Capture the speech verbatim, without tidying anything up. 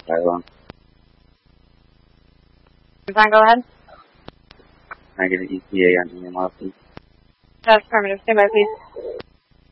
Tyrone. Design, go ahead. Can I get an E T A on E M R, please? That's affirmative. Stand by, please.